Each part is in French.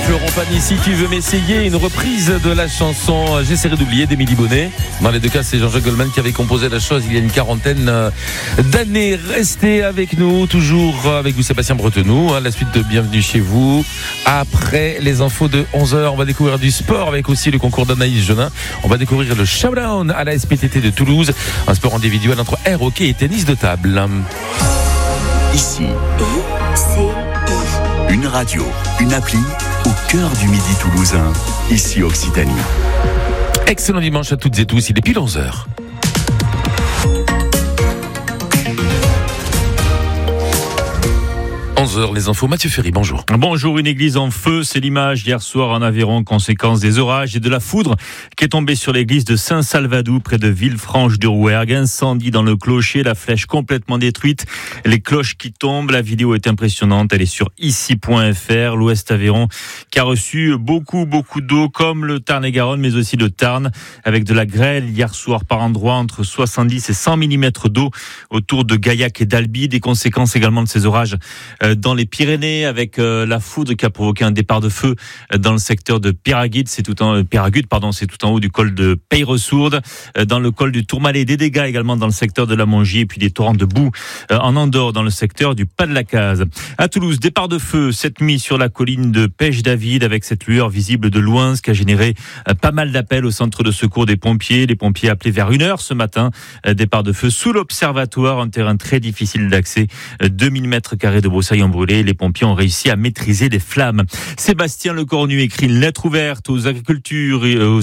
Florent Pagny, si tu veux m'essayer, une reprise de la chanson J'essaierai d'oublier d'Émilie Bonnet. Dans les deux cas, c'est Jean-Jacques Goldman qui avait composé la chose il y a une quarantaine d'années. Restez avec nous, toujours avec vous Sébastien Bretenoux, la suite de Bienvenue chez vous. Après les infos de 11h, on va découvrir du sport avec aussi le concours d'Anaïs Genin. On va découvrir le showdown à la SPTT de Toulouse, un sport individuel entre air hockey et tennis de table. Ici, une radio, une appli au cœur du Midi toulousain. Ici Occitanie. Excellent dimanche à toutes et tous, il est pile 11h. Les infos, Mathieu Ferry, bonjour. Bonjour, une église en feu, c'est l'image hier soir en Aveyron, conséquence des orages et de la foudre qui est tombée sur l'église de Saint-Salvadou près de Villefranche-du-Rouergue. Incendie dans le clocher, la flèche complètement détruite, les cloches qui tombent, la vidéo est impressionnante, elle est sur ici.fr. L'Ouest Aveyron qui a reçu beaucoup d'eau comme le Tarn-et-Garonne mais aussi le Tarn avec de la grêle hier soir par endroits entre 70 et 100 mm d'eau autour de Gaillac et d'Albi. Des conséquences également de ces orages dans les Pyrénées avec la foudre qui a provoqué un départ de feu dans le secteur de Péragude, c'est tout en haut du col de Peyresourde, dans le col du Tourmalet, des dégâts également dans le secteur de la Mongie et puis des torrents de boue en Andorre dans le secteur du Pas de la Case. À Toulouse, départ de feu cette nuit sur la colline de Pêche-David avec cette lueur visible de loin, ce qui a généré pas mal d'appels au centre de secours des pompiers. Les pompiers appelés vers 1h ce matin. Départ de feu sous l'Observatoire, un terrain très difficile d'accès, 2000 mètres carrés de broussailles brûlé. Les pompiers ont réussi à maîtriser les flammes. Sébastien Lecornu écrit une lettre ouverte aux agriculteurs,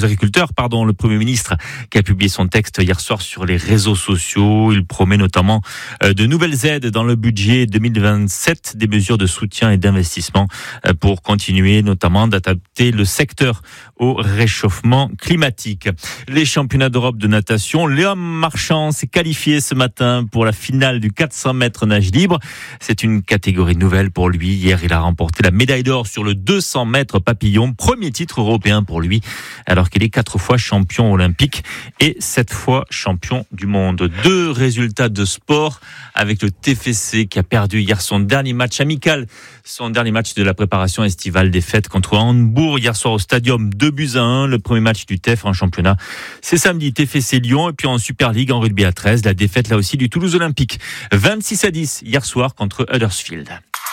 le Premier ministre qui a publié son texte hier soir sur les réseaux sociaux. Il promet notamment de nouvelles aides dans le budget 2027, des mesures de soutien et d'investissement pour continuer notamment d'adapter le secteur au réchauffement climatique. Les championnats d'Europe de natation, Léon Marchand s'est qualifié ce matin pour la finale du 400 mètres nage libre. C'est une catégorie nouvelle pour lui. Hier, il a remporté la médaille d'or sur le 200 mètres papillon. Premier titre européen pour lui, alors qu'il est 4 fois champion olympique et 7 fois champion du monde. 2 résultats de sport avec le TFC qui a perdu hier son dernier match amical, son dernier match de la préparation estivale, défaite contre Hambourg hier soir au Stadium, 2-1. Le premier match du TEF en championnat, c'est samedi, TFC Lyon. Et puis en Super League, en rugby à 13, la défaite là aussi du Toulouse Olympique, 26-10 hier soir contre Huddersfield.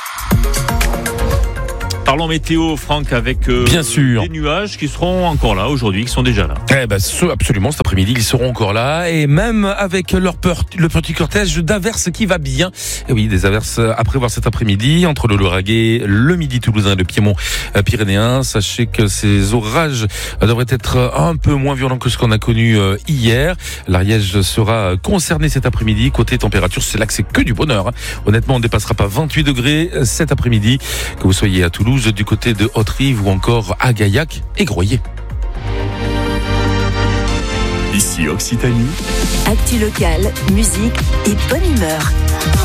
Parlons météo, Franck, avec bien sûr. Des nuages qui seront encore là aujourd'hui, qui sont déjà là. Absolument, cet après-midi, ils seront encore là. Et même avec le petit cortège d'averses qui va bien. Et oui, des averses à prévoir cet après-midi entre le Lauragais, le Midi toulousain et le Piémont pyrénéen. Sachez que ces orages devraient être un peu moins violents que ce qu'on a connu hier. L'Ariège sera concerné cet après-midi. Côté température, c'est là que c'est que du bonheur. Honnêtement, on ne dépassera pas 28 degrés cet après-midi. Que vous soyez à Toulouse, du côté de Haute-Rive ou encore à Gaillac et Groyer. Ici Occitanie. Actu locale, musique et bonne humeur.